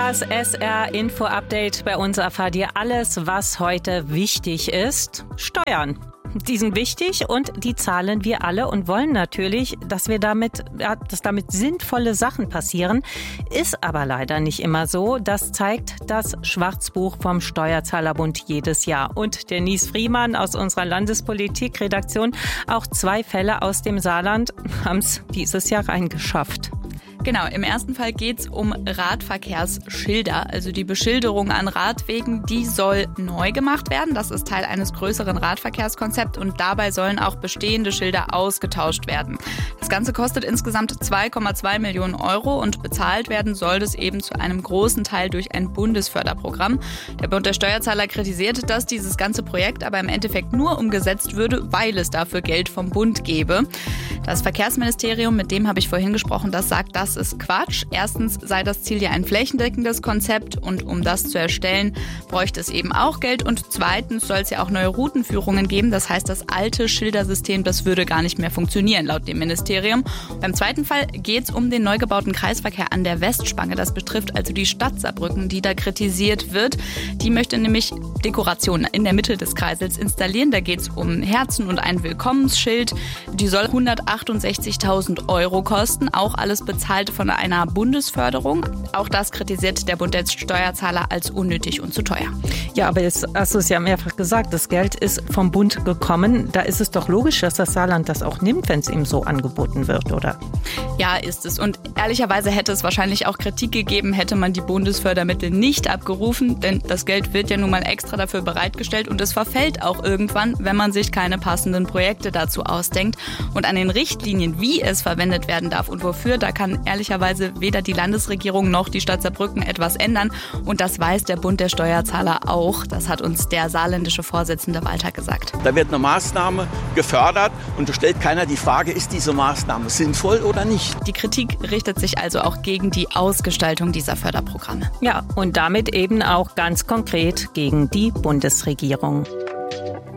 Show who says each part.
Speaker 1: Das SR-Info-Update. Bei uns erfahrt ihr alles, was heute wichtig ist. Steuern. Die sind wichtig und die zahlen wir alle und wollen natürlich, dass damit sinnvolle Sachen passieren. Ist aber leider nicht immer so. Das zeigt das Schwarzbuch vom Steuerzahlerbund jedes Jahr. Und der Nies Friemann aus unserer Landespolitik-Redaktion, auch 2 Fälle aus dem Saarland haben es dieses Jahr reingeschafft.
Speaker 2: Genau, im ersten Fall geht es um Radverkehrsschilder. Also die Beschilderung an Radwegen, die soll neu gemacht werden. Das ist Teil eines größeren Radverkehrskonzepts und dabei sollen auch bestehende Schilder ausgetauscht werden. Das Ganze kostet insgesamt 2,2 Millionen Euro und bezahlt werden soll das eben zu einem großen Teil durch ein Bundesförderprogramm. Der Bund der Steuerzahler kritisiert, dass dieses ganze Projekt aber im Endeffekt nur umgesetzt würde, weil es dafür Geld vom Bund gäbe. Das Verkehrsministerium, mit dem habe ich vorhin gesprochen, das sagt, das ist Quatsch. Erstens sei das Ziel ja ein flächendeckendes Konzept und um das zu erstellen, bräuchte es eben auch Geld. Und zweitens soll es ja auch neue Routenführungen geben. Das heißt, das alte Schildersystem, das würde gar nicht mehr funktionieren, laut dem Ministerium. Beim zweiten Fall geht es um den neu gebauten Kreisverkehr an der Westspange. Das betrifft also die Stadt Saarbrücken, die da kritisiert wird. Die möchte nämlich Dekorationen in der Mitte des Kreisels installieren. Da geht es um Herzen und ein Willkommensschild. Die soll 168.000 Euro kosten. Auch alles bezahlt von einer Bundesförderung. Auch das kritisiert der Bund der Steuerzahler als unnötig und zu teuer.
Speaker 1: Ja, aber jetzt hast du es ja mehrfach gesagt, das Geld ist vom Bund gekommen. Da ist es doch logisch, dass das Saarland das auch nimmt, wenn es ihm so angeboten wird, oder?
Speaker 2: Ja, ist es. Und ehrlicherweise hätte es wahrscheinlich auch Kritik gegeben, hätte man die Bundesfördermittel nicht abgerufen. Denn das Geld wird ja nun mal extra dafür bereitgestellt und es verfällt auch irgendwann, wenn man sich keine passenden Projekte dazu ausdenkt. Und an den Richtlinien, wie es verwendet werden darf und wofür, da kann ehrlicherweise weder die Landesregierung noch die Stadt Saarbrücken etwas ändern. Und das weiß der Bund der Steuerzahler auch. Das hat uns der saarländische Vorsitzende Walter gesagt.
Speaker 3: Da wird eine Maßnahme gefördert und da stellt keiner die Frage, ist diese Maßnahme sinnvoll oder nicht?
Speaker 2: Die Kritik richtet sich also auch gegen die Ausgestaltung dieser Förderprogramme.
Speaker 1: Ja, und damit eben auch ganz konkret gegen die Bundesregierung.